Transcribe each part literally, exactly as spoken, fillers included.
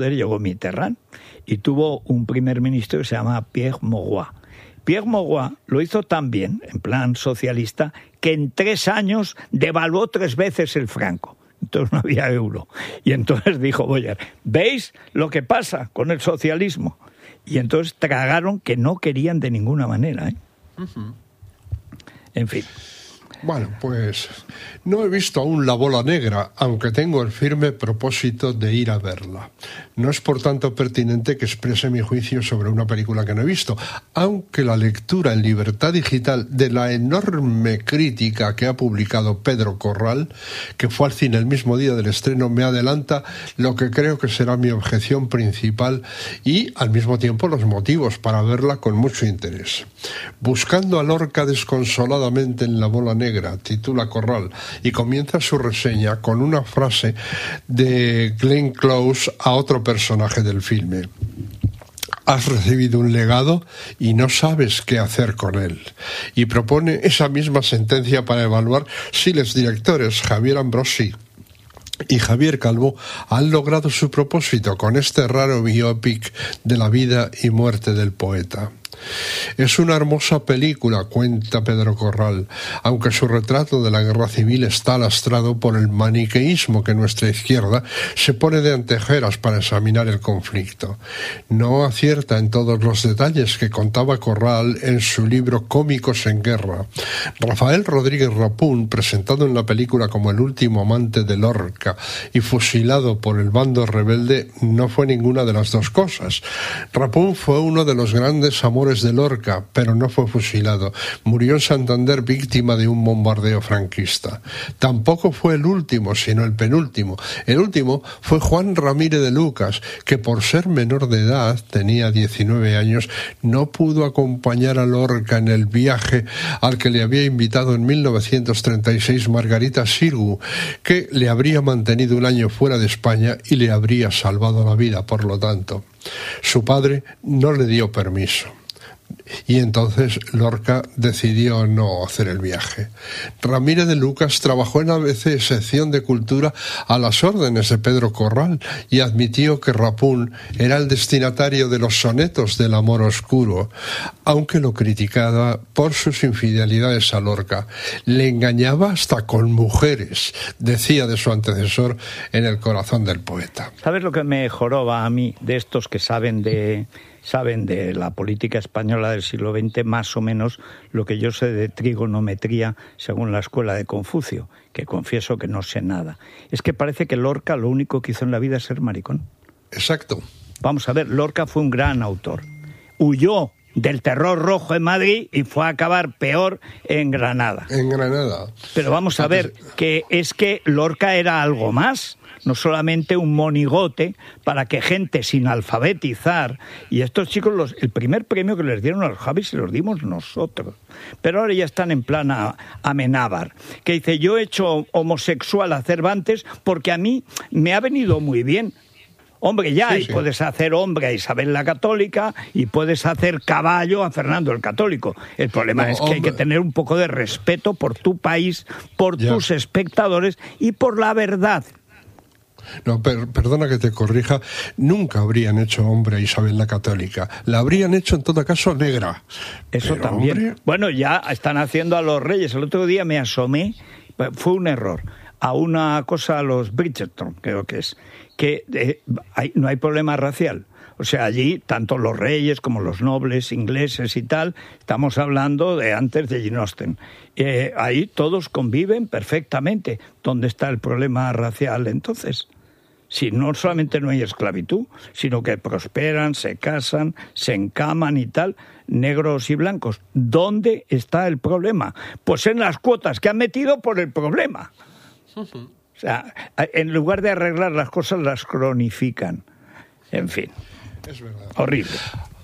llegó Mitterrand y tuvo un primer ministro que se llama Pierre Mauroy. Pierre Mauroy lo hizo tan bien, en plan socialista, que en tres años devaluó tres veces el franco. Entonces no había euro. Y entonces dijo Boyer, ¿veis lo que pasa con el socialismo? Y entonces tragaron que no querían de ninguna manera, ¿eh? Uh-huh. En fin. Bueno, pues no he visto aún La Bola Negra, aunque tengo el firme propósito de ir a verla. No es por tanto pertinente que exprese mi juicio sobre una película que no he visto, aunque la lectura en libertad digital de la enorme crítica que ha publicado Pedro Corral, que fue al cine el mismo día del estreno, me adelanta lo que creo que será mi objeción principal y, al mismo tiempo, los motivos para verla con mucho interés. Buscando a Lorca desconsoladamente en La Bola Negra, titula Corral, y comienza su reseña con una frase de Glenn Close a otro personaje del filme. Has recibido un legado y no sabes qué hacer con él. Y propone esa misma sentencia para evaluar si los directores Javier Ambrosi y Javier Calvo han logrado su propósito con este raro biopic de la vida y muerte del poeta. Es una hermosa película, cuenta Pedro Corral, aunque su retrato de la guerra civil está lastrado por el maniqueísmo que nuestra izquierda se pone de anteojeras para examinar el conflicto. No acierta en todos los detalles que contaba Corral en su libro Cómicos en Guerra. Rafael Rodríguez Rapún, presentado en la película como el último amante de Lorca y fusilado por el bando rebelde, no fue ninguna de las dos cosas. Rapún fue uno de los grandes amores de Lorca, pero no fue fusilado. Murió en Santander víctima de un bombardeo franquista. Tampoco fue el último, sino el penúltimo. El último fue Juan Ramírez de Lucas, que por ser menor de edad, tenía diecinueve años, no pudo acompañar a Lorca en el viaje al que le había invitado en mil novecientos treinta y seis Margarita Xirgu, que le habría mantenido un año fuera de España y le habría salvado la vida, por lo tanto. Su padre no le dio permiso. Y entonces Lorca decidió no hacer el viaje. Ramírez de Lucas trabajó en la A B C sección de cultura a las órdenes de Pedro Corral y admitió que Rapún era el destinatario de los sonetos del amor oscuro, aunque lo criticaba por sus infidelidades a Lorca. Le engañaba hasta con mujeres, decía de su antecesor en El corazón del poeta. ¿Sabes lo que me joroba a mí de estos que saben de... saben de la política española del siglo veinte más o menos lo que yo sé de trigonometría según la escuela de Confucio, que confieso que no sé nada? Es que parece que Lorca lo único que hizo en la vida es ser maricón. Exacto. Vamos a ver, Lorca fue un gran autor. Huyó del terror rojo en Madrid y fue a acabar peor en Granada. En Granada. Pero vamos a ver, que es que Lorca era algo más. No solamente un monigote para que gente sin alfabetizar, y estos chicos, los, el primer premio que les dieron a los Javis se los dimos nosotros, pero ahora ya están en plan a, Amenábar, que dice, yo he hecho homosexual a Cervantes porque a mí me ha venido muy bien. Hombre, ya, sí, sí. Puedes hacer hombre a Isabel la Católica y puedes hacer caballo a Fernando el Católico. El problema no, es que hombre. Hay que tener un poco de respeto por tu país, por ya. tus espectadores y por la verdad. No, per, perdona que te corrija, nunca habrían hecho hombre a Isabel la Católica, la habrían hecho en todo caso negra. Eso Pero, también. Hombre... Bueno, ya están haciendo a los reyes. El otro día me asomé, fue un error, a una cosa a los Bridgerton, creo que es, que eh, hay, no hay problema racial. O sea, allí, tanto los reyes como los nobles ingleses y tal, estamos hablando de antes de Jane Austen. Eh, ahí todos conviven perfectamente. ¿Dónde está el problema racial entonces? Si no solamente no hay esclavitud, sino que prosperan, se casan, se encaman y tal, negros y blancos. ¿Dónde está el problema? Pues en las cuotas que han metido por el problema. O sea, en lugar de arreglar las cosas, las cronifican. En fin. Es verdad. Horrible.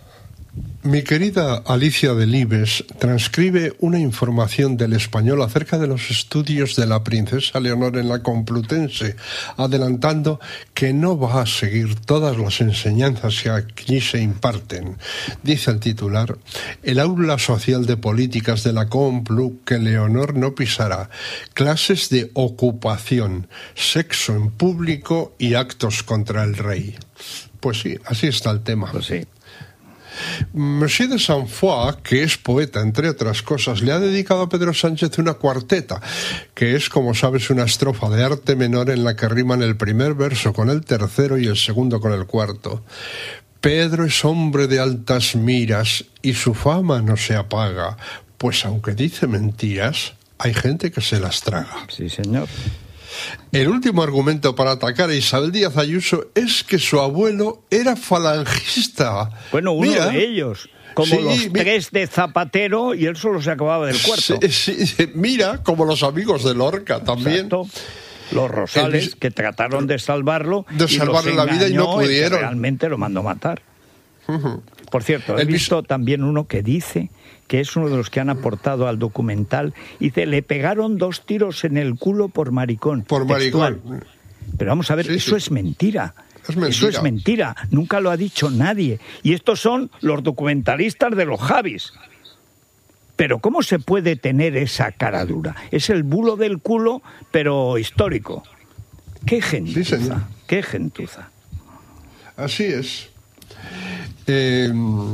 Mi querida Alicia Delibes transcribe una información del Español acerca de los estudios de la princesa Leonor en la Complutense, adelantando que no va a seguir todas las enseñanzas que aquí se imparten. Dice el titular, el aula social de políticas de la Complu que Leonor no pisará, clases de ocupación, sexo en público y actos contra el rey. Pues sí, así está el tema. Pues sí. Monsieur de Saint-Foix, que es poeta, entre otras cosas, le ha dedicado a Pedro Sánchez una cuarteta, que es, como sabes, una estrofa de arte menor en la que riman el primer verso con el tercero y el segundo con el cuarto. Pedro es hombre de altas miras y su fama no se apaga, pues aunque dice mentiras, hay gente que se las traga. Sí, señor. El último argumento para atacar a Isabel Díaz Ayuso es que su abuelo era falangista. Bueno, uno Mira, de ellos, como sí, los mi... tres de Zapatero, y él solo se acababa del cuarto. Sí, sí, mira, como los amigos de Lorca también. Exacto. Los Rosales, El... que trataron de salvarlo. De salvarle la vida y no pudieron. Realmente lo mandó matar. Uh-huh. Por cierto, he El... visto también uno que dice... que es uno de los que han aportado al documental, dice, le pegaron dos tiros en el culo por maricón. Por textual. maricón. Pero vamos a ver, sí, eso sí. es mentira. Es mentira. Eso es mentira. Nunca lo ha dicho nadie. Y estos son los documentalistas de los Javis. Pero ¿cómo se puede tener esa cara dura? Es el bulo del culo, pero histórico. ¡Qué gentuza! Sí, señor. ¡Qué gentuza! Así es. Eh...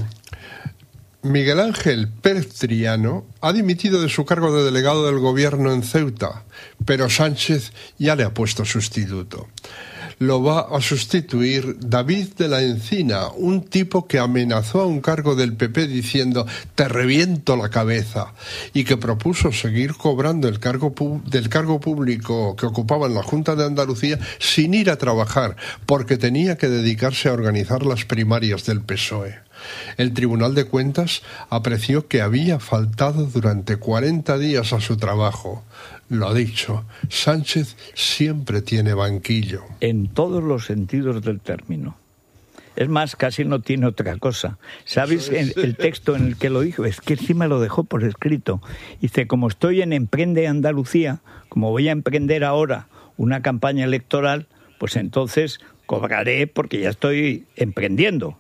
Miguel Ángel Pérez Triano ha dimitido de su cargo de delegado del gobierno en Ceuta, pero Sánchez ya le ha puesto sustituto. Lo va a sustituir David de la Encina, un tipo que amenazó a un cargo del P P diciendo «te reviento la cabeza» y que propuso seguir cobrando el cargo pu- del cargo público que ocupaba en la Junta de Andalucía sin ir a trabajar, porque tenía que dedicarse a organizar las primarias del P S O E. El Tribunal de Cuentas apreció que había faltado durante cuarenta días a su trabajo. Lo dicho, Sánchez siempre tiene banquillo. En todos los sentidos del término. Es más, casi no tiene otra cosa. ¿Sabes el, el texto en el que lo dijo? Es que encima lo dejó por escrito. Dice, como estoy en Emprende Andalucía, como voy a emprender ahora una campaña electoral, pues entonces cobraré porque ya estoy emprendiendo.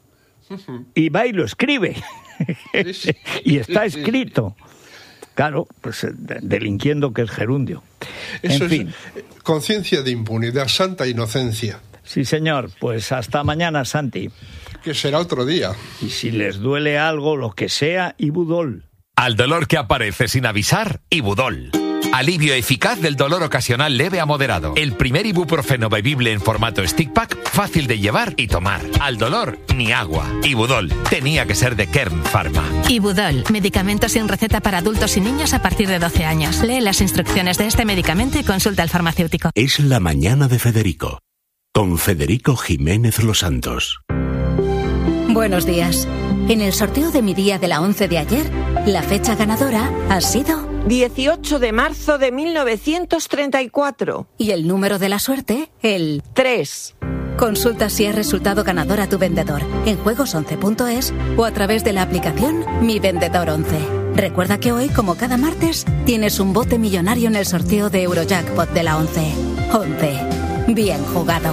Y va y lo escribe. Y está escrito. Claro, pues delinquiendo que es gerundio. Eso en fin. Es conciencia de impunidad, santa inocencia. Sí, señor. Pues hasta mañana, Santi. Que será otro día. Y si les duele algo, lo que sea, Ibudol. Al dolor que aparece sin avisar, Ibudol. Alivio eficaz del dolor ocasional leve a moderado. El primer ibuprofeno bebible en formato stick pack, fácil de llevar y tomar. Al dolor, ni agua. Ibudol. Tenía que ser de Kern Pharma. Ibudol. Medicamento sin receta para adultos y niños a partir de doce años. Lee las instrucciones de este medicamento y consulta al farmacéutico. Es la mañana de Federico. Con Federico Jiménez Los Santos. Buenos días. En el sorteo de mi día de la once de ayer, la fecha ganadora ha sido... dieciocho de marzo de mil novecientos treinta y cuatro. Y el número de la suerte, el... tres. Consulta si es resultado ganador a tu vendedor en juegos once punto es o a través de la aplicación Mi Vendedor once. Recuerda que hoy, como cada martes, tienes un bote millonario en el sorteo de Eurojackpot de la once. once. Bien jugado.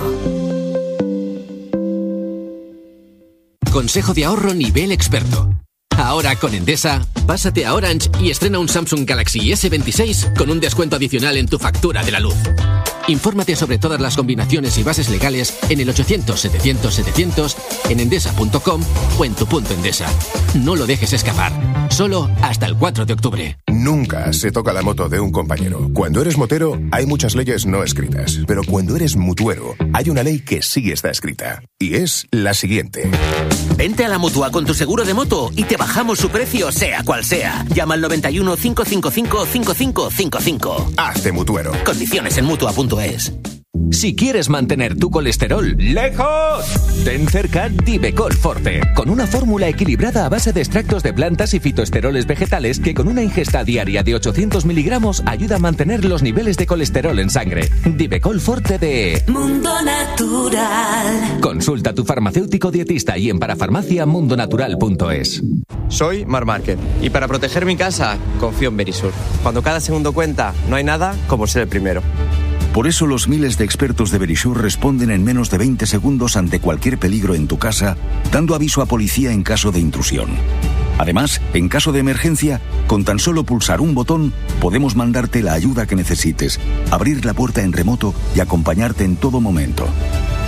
Consejo de ahorro nivel experto. Ahora con Endesa, pásate a Orange y estrena un Samsung Galaxy ese veintiséis con un descuento adicional en tu factura de la luz. Infórmate sobre todas las combinaciones y bases legales en el ochocientos setecientos setecientos, en endesa punto com o en tu punto Endesa. No lo dejes escapar. Solo hasta el cuatro de octubre. Nunca se toca la moto de un compañero. Cuando eres motero, hay muchas leyes no escritas. Pero cuando eres mutuero, hay una ley que sí está escrita. Y es la siguiente. Vente a la Mutua con tu seguro de moto y te bajamos su precio, sea cual sea. Llama al noventa y uno, cinco cinco cinco, cinco cinco cinco cinco. Hazte mutuero. Condiciones en mutua punto es. Si quieres mantener tu colesterol lejos, ten cerca Divecol Forte, con una fórmula equilibrada a base de extractos de plantas y fitoesteroles vegetales que con una ingesta diaria de ochocientos miligramos ayuda a mantener los niveles de colesterol en sangre. Divecol Forte de Mundo Natural. Consulta a tu farmacéutico dietista y en parafarmacia mundonatural punto es. Soy Mar Márquez y para proteger mi casa confío en Verisur. Cuando cada segundo cuenta, no hay nada como ser el primero. Por eso los miles de expertos de Verisur responden en menos de veinte segundos ante cualquier peligro en tu casa, dando aviso a policía en caso de intrusión. Además, en caso de emergencia, con tan solo pulsar un botón, podemos mandarte la ayuda que necesites, abrir la puerta en remoto y acompañarte en todo momento.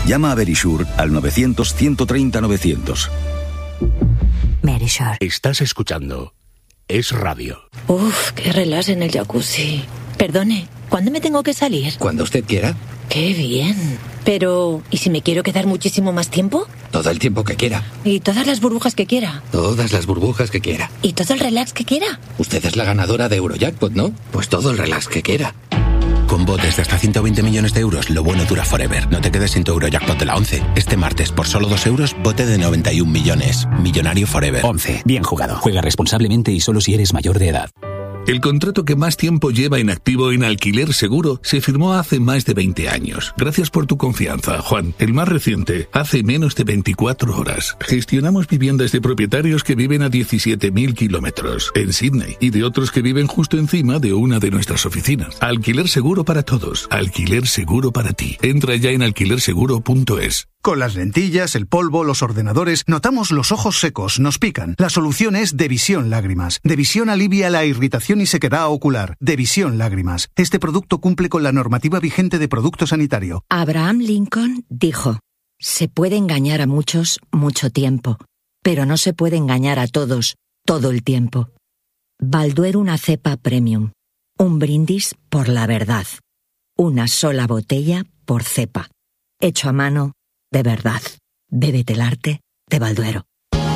Llama a Verisure al novecientos, ciento treinta, novecientos. Verisure. Estás escuchando Es Radio. Uf, qué relax en el jacuzzi. Perdone, ¿cuándo me tengo que salir? Cuando usted quiera. Qué bien. Pero, ¿y si me quiero quedar muchísimo más tiempo? Todo el tiempo que quiera. ¿Y todas las burbujas que quiera? Todas las burbujas que quiera. ¿Y todo el relax que quiera? Usted es la ganadora de Eurojackpot, ¿no? Pues todo el relax que quiera. Con botes de hasta ciento veinte millones de euros, lo bueno dura forever. No te quedes sin tu Eurojackpot de la once. Este martes, por solo dos euros, bote de noventa y un millones. Millonario forever. once. Bien jugado. Juega responsablemente y solo si eres mayor de edad. El contrato que más tiempo lleva en activo en Alquiler Seguro se firmó hace más de veinte años. Gracias por tu confianza, Juan. El más reciente, hace menos de veinticuatro horas. Gestionamos viviendas de propietarios que viven a diecisiete mil kilómetros en Sydney y de otros que viven justo encima de una de nuestras oficinas. Alquiler Seguro para todos. Alquiler Seguro para ti. Entra ya en alquiler seguro punto es. Con las lentillas, el polvo, los ordenadores, notamos los ojos secos, nos pican. La solución es Devisión Lágrimas. Devisión alivia la irritación y sequedad ocular. Devisión Lágrimas. Este producto cumple con la normativa vigente de producto sanitario. Abraham Lincoln dijo: se puede engañar a muchos mucho tiempo, pero no se puede engañar a todos todo el tiempo. Balduero una cepa premium. Un brindis por la verdad. Una sola botella por cepa. Hecho a mano de verdad. Bébete el arte de Balduero.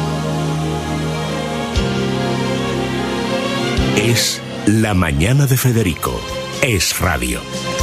Es La Mañana de Federico. Es Radio.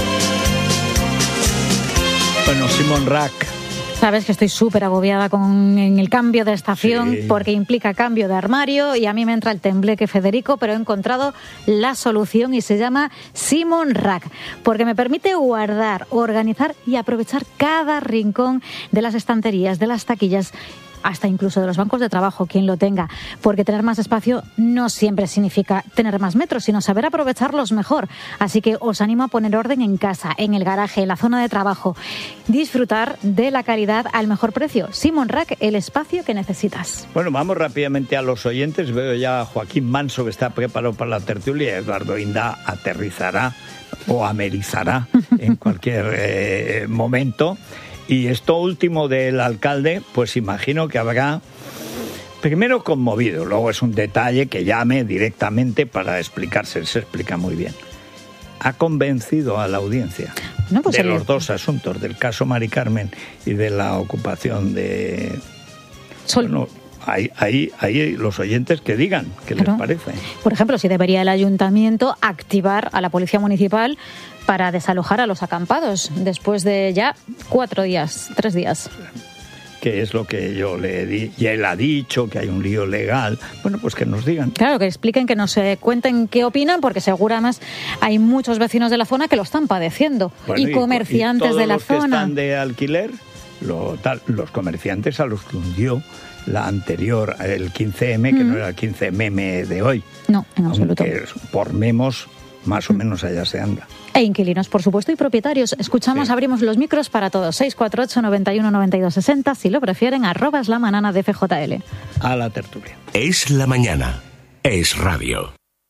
Bueno, Simon Rack. Sabes que estoy súper agobiada con el cambio de estación, sí, porque implica cambio de armario y a mí me entra el tembleque, Federico, pero he encontrado la solución y se llama Simon Rack, porque me permite guardar, organizar y aprovechar cada rincón de las estanterías, de las taquillas, hasta incluso de los bancos de trabajo, quien lo tenga, porque tener más espacio no siempre significa tener más metros, sino saber aprovecharlos mejor. Así que os animo a poner orden en casa, en el garaje, en la zona de trabajo, disfrutar de la calidad al mejor precio. Simon Rack, el espacio que necesitas. Bueno, vamos rápidamente a los oyentes. Veo ya a Joaquín Manso, que está preparado para la tertulia. Eduardo Inda aterrizará o amerizará en cualquier eh, momento. Y esto último del alcalde, pues imagino que habrá, primero, conmovido, luego es un detalle que llame directamente para explicarse, se explica muy bien. Ha convencido a la audiencia no, pues de el... los dos asuntos, del caso Mari Carmen y de la ocupación de... Sol. Bueno, ahí, ahí, ahí los oyentes que digan qué claro. les parece. Por ejemplo, si debería el ayuntamiento activar a la policía municipal para desalojar a los acampados después de ya cuatro días, tres días. Que es lo que yo le di, y él ha dicho que hay un lío legal. Bueno, pues que nos digan. Claro, que expliquen, que nos eh, cuenten qué opinan, porque seguro además hay muchos vecinos de la zona que lo están padeciendo. Bueno, y, y comerciantes y todos de la los zona. Que están de alquiler, lo, tal, los comerciantes a los que hundió la anterior, el quince eme, que mm. no era el quince eme de hoy. No, en absoluto. Aunque por memos, más o menos allá se anda. E inquilinos, por supuesto, y propietarios. Escuchamos, sí. Abrimos los micros para todos. seis cuatro ocho, noventa y uno, noventa y dos, sesenta. Si lo prefieren, arroba es la manana de F J L. A la tertulia. Es la mañana. Es Radio.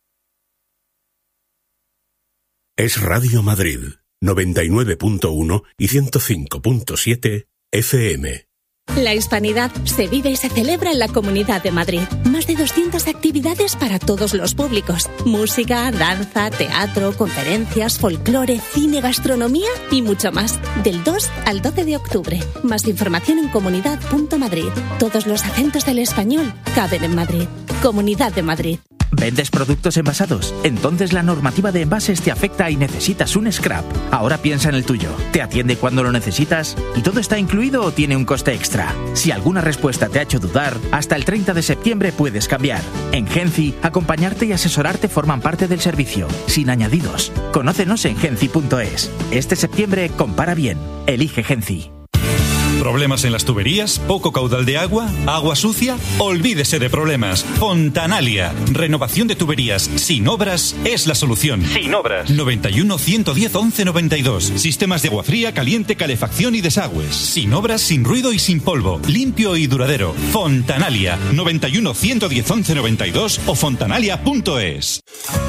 Es Radio Madrid. noventa y nueve punto uno y ciento cinco punto siete F M. La hispanidad se vive y se celebra en la Comunidad de Madrid. Más de doscientas actividades para todos los públicos. Música, danza, teatro, conferencias, folclore, cine, gastronomía y mucho más. Del dos al doce de octubre. Más información en comunidad punto madrid. Todos los acentos del español caben en Madrid. Comunidad de Madrid. ¿Vendes productos envasados? Entonces la normativa de envases te afecta y necesitas un scrap. Ahora piensa en el tuyo. ¿Te atiende cuando lo necesitas? ¿Y todo está incluido o tiene un coste extra? Si alguna respuesta te ha hecho dudar, hasta el treinta de septiembre puedes cambiar. En Genci, acompañarte y asesorarte forman parte del servicio, sin añadidos. Conócenos en genci punto es. Este septiembre compara bien. Elige Genci. ¿Problemas en las tuberías? ¿Poco caudal de agua? ¿Agua sucia? Olvídese de problemas. Fontanalia. Renovación de tuberías sin obras es la solución. Sin obras. noventa y uno, ciento diez, once noventa y dos. Sistemas de agua fría, caliente, calefacción y desagües. Sin obras, sin ruido y sin polvo. Limpio y duradero. Fontanalia. noventa y uno, ciento diez, once noventa y dos o fontanalia punto es.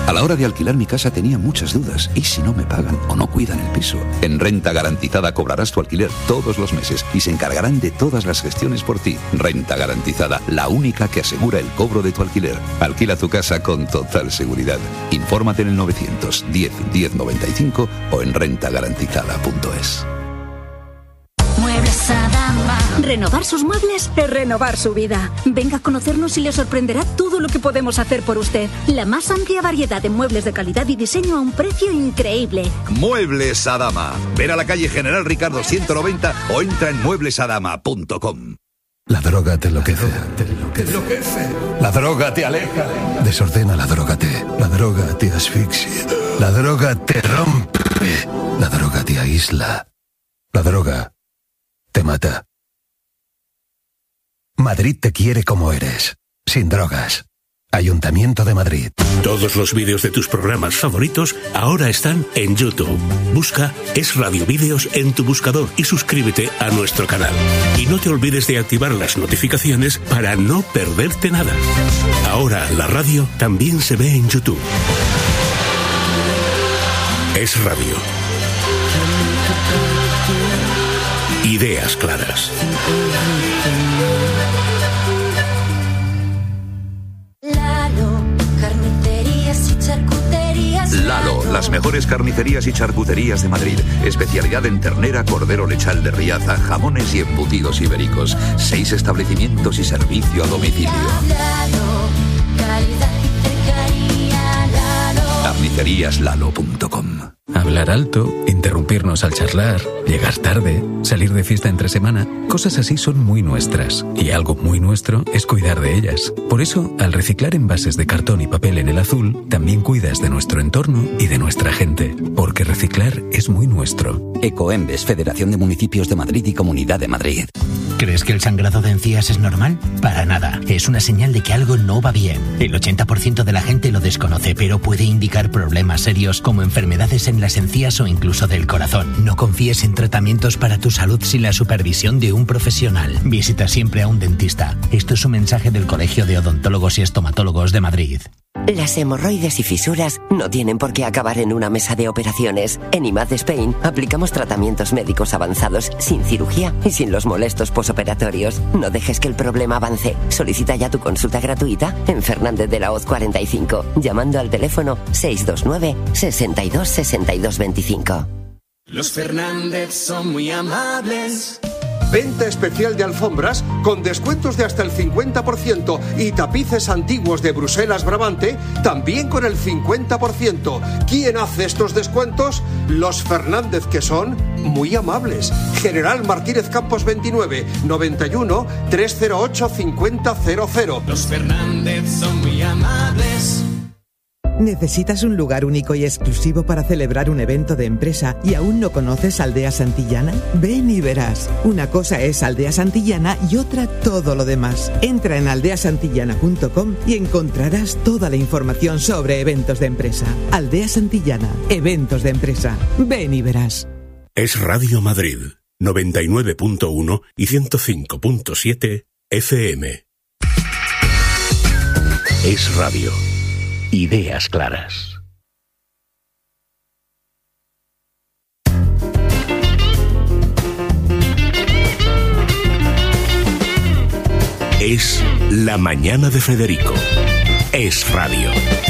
A la hora de alquilar mi casa tenía muchas dudas. ¿Y si no me pagan o no cuidan el piso? En Renta Garantizada cobrarás tu alquiler todos los meses y se encargarán de todas las gestiones por ti. Renta Garantizada, la única que asegura el cobro de tu alquiler. Alquila tu casa con total seguridad. Infórmate en el novecientos diez diez noventa y cinco o en renta garantizada punto es. Muebles Adama. Renovar sus muebles es renovar su vida. Venga a conocernos y le sorprenderá todo lo que podemos hacer por usted. La más amplia variedad de muebles de calidad y diseño a un precio increíble. Muebles Adama. Ven a la calle General Ricardo ciento noventa o entra en muebles adama punto com. La droga te enloquece. Te enloquece. La droga te aleja. Desordena la droga te. La droga te asfixia. La droga te rompe. La droga te aísla. La droga te mata. Madrid te quiere como eres, sin drogas. Ayuntamiento de Madrid. Todos los vídeos de tus programas favoritos ahora están en YouTube. Busca Es Radio Vídeos en tu buscador y suscríbete a nuestro canal. Y no te olvides de activar las notificaciones para no perderte nada. Ahora la radio también se ve en YouTube. Es Radio. Ideas claras. Lalo, carnicerías y charcuterías. Lalo, las mejores carnicerías y charcuterías de Madrid. Especialidad en ternera, cordero lechal de Riaza, jamones y embutidos ibéricos. Seis establecimientos y servicio a domicilio. Lalo, calidad y cercanía. Lalo. carnicerías lalo punto com. Hablar alto, interrumpirnos al charlar, llegar tarde, salir de fiesta entre semana, cosas así son muy nuestras. Y algo muy nuestro es cuidar de ellas. Por eso, al reciclar envases de cartón y papel en el azul, también cuidas de nuestro entorno y de nuestra gente. Porque reciclar es muy nuestro. Ecoembes, Federación de Municipios de Madrid y Comunidad de Madrid. ¿Crees que el sangrado de encías es normal? Para nada. Es una señal de que algo no va bien. El ochenta por ciento de la gente lo desconoce, pero puede indicar problemas serios como enfermedades en las encías o incluso del corazón. No confíes en tratamientos para tu salud sin la supervisión de un profesional. Visita siempre a un dentista. Esto es un mensaje del Colegio de Odontólogos y Estomatólogos de Madrid. Las hemorroides y fisuras no tienen por qué acabar en una mesa de operaciones. En I M A D Spain aplicamos tratamientos médicos avanzados sin cirugía y sin los molestos posoperatorios. No dejes que el problema avance. Solicita ya tu consulta gratuita en Fernández de la Hoz cuarenta y cinco, llamando al teléfono seis dos nueve, sesenta y dos, sesenta y dos veinticinco. Los Fernández son muy amables. Venta especial de alfombras con descuentos de hasta el cincuenta por ciento y tapices antiguos de Bruselas Brabante también con el cincuenta por ciento. ¿Quién hace estos descuentos? Los Fernández, que son muy amables. General Martínez Campos veintinueve, noventa y uno, trescientos ocho, cincuenta cero cero. Los Fernández son muy amables. ¿Necesitas un lugar único y exclusivo para celebrar un evento de empresa y aún no conoces Aldea Santillana? Ven y verás. Una cosa es Aldea Santillana y otra todo lo demás. Entra en aldea santillana punto com y encontrarás toda la información sobre eventos de empresa. Aldea Santillana, eventos de empresa. Ven y verás. Es Radio Madrid, noventa y nueve punto uno y ciento cinco punto siete F M. Es Radio. Ideas claras. Es La Mañana de Federico. Es Radio.